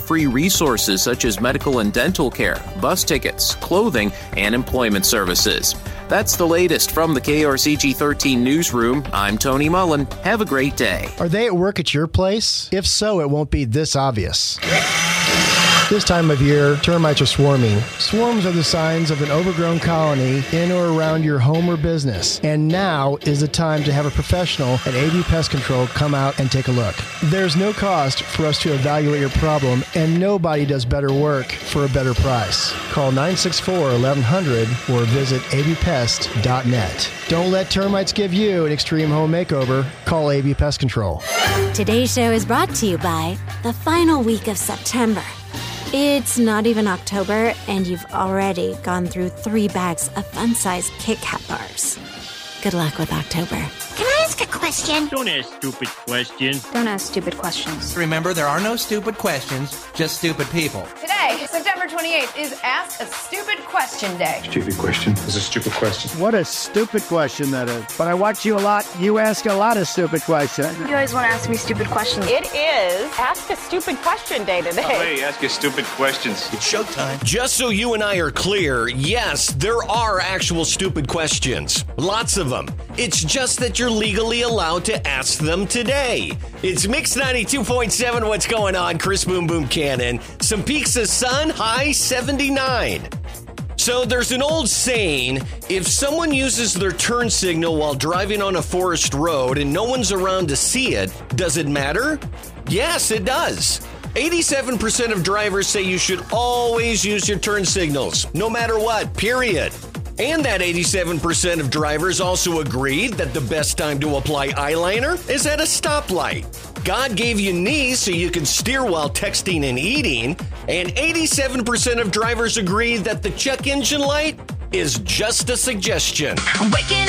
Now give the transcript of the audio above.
free resources such as medical and dental care, bus tickets, clothing, and employment services. That's the latest from the KRCG 13 newsroom. I'm Tony Mullen. Have a great day. Are they at work at your place? If so, it won't be this obvious. This time of year, termites are swarming. Swarms are the signs of an overgrown colony in or around your home or business. And now is the time to have a professional at AV Pest Control come out and take a look. There's no cost for us to evaluate your problem, and nobody does better work for a better price. Call 964-1100 or visit avpest.net. Don't let termites give you an extreme home makeover. Call AV Pest Control. Today's show is brought to you by the final week of September. It's not even October, and you've already gone through 3 bags of fun-sized Kit Kat bars. Good luck with October. Can I ask a question? Don't ask stupid questions. Don't ask stupid questions. Remember, there are no stupid questions, just stupid people. Today, September 28th, is Ask a Stupid Question Day. Stupid question is a stupid question. What a stupid question that is. But I watch you a lot. You ask a lot of stupid questions. You always want to ask me stupid questions. It is Ask a Stupid Question Day today. Oh, hey, ask your stupid questions. It's showtime. Just so you and I are clear, yes, there are actual stupid questions. Lots of them. It's just that you're legally allowed to ask them today. It's Mix 92.7. What's going on? Chris Boom Boom Cannon. Some peaks of sun, high 79. So there's an old saying, if someone uses their turn signal while driving on a forest road and no one's around to see it, does it matter? Yes, it does. 87% of drivers say you should always use your turn signals, no matter what, period. And that 87% of drivers also agreed that the best time to apply eyeliner is at a stoplight. God gave you knees so you can steer while texting and eating, and 87% of drivers agree that the check engine light is just a suggestion.